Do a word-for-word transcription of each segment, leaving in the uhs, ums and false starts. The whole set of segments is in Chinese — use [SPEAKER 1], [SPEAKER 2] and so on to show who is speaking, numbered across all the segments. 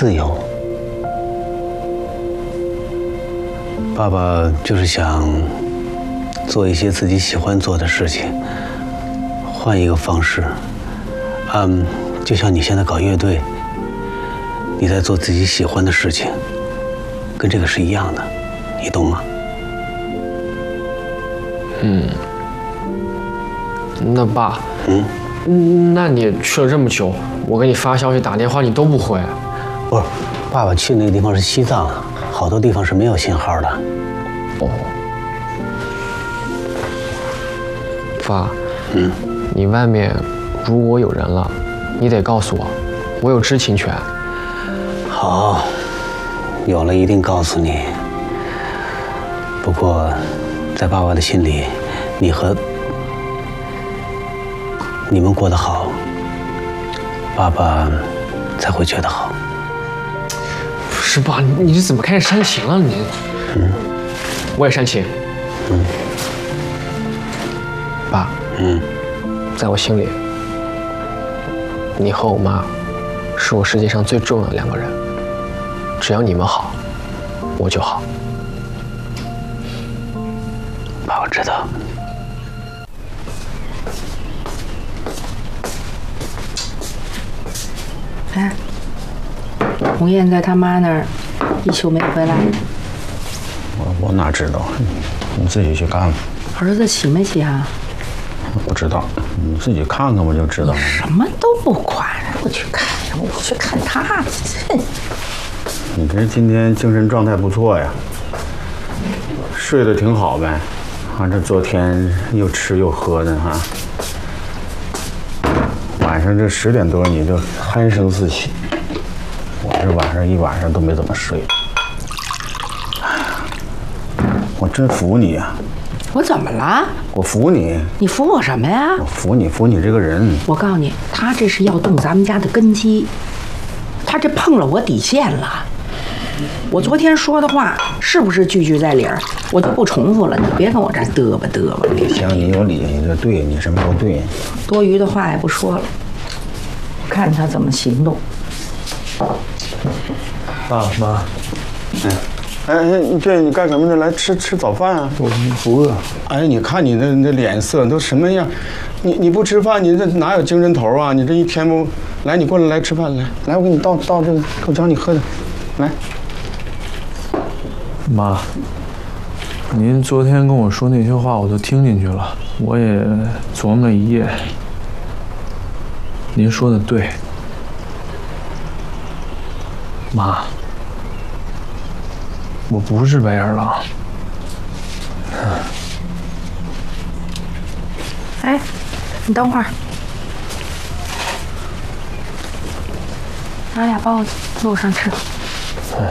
[SPEAKER 1] 自由。爸爸就是想做一些自己喜欢做的事情，换一个方式。嗯，就像你现在搞乐队，你在做自己喜欢的事情，跟这个是一样的，你懂吗？
[SPEAKER 2] 嗯。那爸，嗯，那你去了这么久，我给你发消息、打电话，你都不回。
[SPEAKER 1] 不是，爸爸去那个地方是西藏，好多地方是没有信号的。
[SPEAKER 2] 哦。爸，嗯，你外面如果有人了，你得告诉我，我有知情权。
[SPEAKER 1] 好，有了一定告诉你。不过，在爸爸的心里，你和你们过得好，爸爸才会觉得好。
[SPEAKER 2] 不是爸，你你怎么开始煽情了？你，嗯，我也煽情。嗯，爸，嗯，在我心里，你和我妈是我世界上最重要的两个人。只要你们好，我就好。
[SPEAKER 1] 爸，我知道。
[SPEAKER 3] 哎，鸿雁在他妈那儿一宿没回来。
[SPEAKER 4] 我我哪知道？你自己去看看。
[SPEAKER 3] 儿子起没起啊？
[SPEAKER 4] 不知道，你自己看看不就知道了。
[SPEAKER 3] 什么都不管，我去看，我去看他。
[SPEAKER 4] 你这今天精神状态不错呀，睡得挺好呗。啊，这昨天又吃又喝的哈。晚上这十点多你就鼾声四起，我这晚上一晚上都没怎么睡。哎呀，我真服你呀！
[SPEAKER 3] 我怎么了？
[SPEAKER 4] 我服你。
[SPEAKER 3] 你服我什么呀？
[SPEAKER 4] 我服你，服你这个人。
[SPEAKER 3] 我告诉你，他这是要动咱们家的根基，他这碰了我底线了。我昨天说的话是不是句句在理儿？我就不重复了，你别跟我这儿嘚吧嘚吧。
[SPEAKER 4] 行，你有理，你这对，你什么都对。
[SPEAKER 3] 多余的话也不说了，看他怎么行动。
[SPEAKER 4] 爸妈，哎哎哎，这你干什么呢？来吃吃早饭啊？我不饿。哎，你看你那那脸色都什么样？你你不吃饭，你这哪有精神头啊？你这一天不来，你过来来吃饭来，来我给你倒倒这个豆浆，你喝点，来。
[SPEAKER 5] 妈，您昨天跟我说那些话我都听进去了，我也琢磨了一夜。您说的对，妈，我不是白眼狼。
[SPEAKER 3] 哎，你等会儿，拿俩包子，路上吃。哎。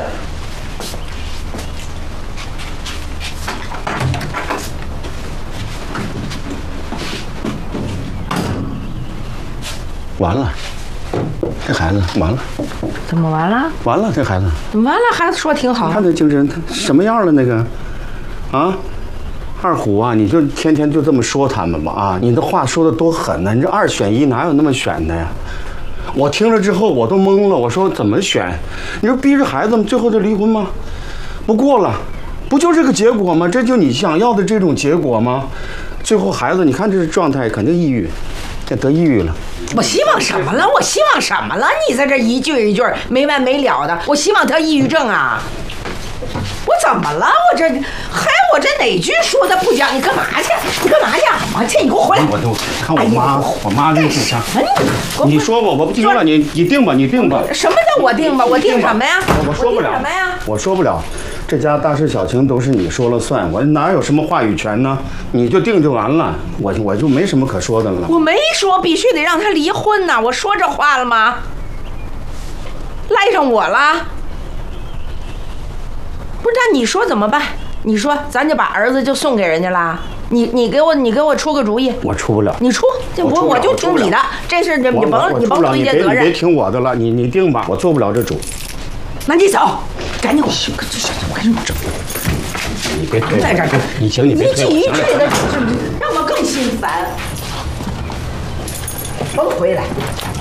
[SPEAKER 4] 完了，这孩子完了。
[SPEAKER 3] 怎么完了？
[SPEAKER 4] 完了，这孩子
[SPEAKER 3] 怎么完了？孩子说挺好。
[SPEAKER 4] 他那精神，他什么样了？那个，啊，二虎啊，你就天天就这么说他们吧啊！你的话说的多狠呢！你这二选一哪有那么选的呀？我听了之后我都懵了，我说怎么选？你说逼着孩子们最后就离婚吗？不过了，不就这个结果吗？这就你想要的这种结果吗？最后孩子，你看这状态肯定抑郁。这得抑郁了，
[SPEAKER 3] 我希望什么了？我希望什么了？你在这一句一句没完没了的，我希望他抑郁症啊！我怎么了？我这还我这哪句说的不讲？你干嘛去？你干嘛去？王倩，你给我回来！
[SPEAKER 4] 我都看我妈，哎、我妈这是啥？
[SPEAKER 3] 你
[SPEAKER 4] 你说吧，我不听了，你你定吧，你定吧。
[SPEAKER 3] 什么叫我定吧？我定什么呀？
[SPEAKER 4] 我说不了
[SPEAKER 3] 什么呀？
[SPEAKER 4] 我说不了。这家大事小情都是你说了算，我哪有什么话语权呢？你就定就完了，我我就没什么可说的了。
[SPEAKER 3] 我没说必须得让他离婚呢，我说这话了吗？赖上我了？不是，那你说怎么办？你说咱就把儿子就送给人家啦？你你给我你给我出个主意。
[SPEAKER 4] 我出不了。
[SPEAKER 3] 你出，这我我就听你的，这事你你甭你甭推卸责任。
[SPEAKER 4] 你别听我的了，你你定吧，我做不了这主。
[SPEAKER 3] 那你走，赶紧给我，我赶紧走。
[SPEAKER 4] 你别推，
[SPEAKER 3] 在这儿，
[SPEAKER 4] 你行，你别推。
[SPEAKER 3] 你一句一句的，让我更心烦。甭回来。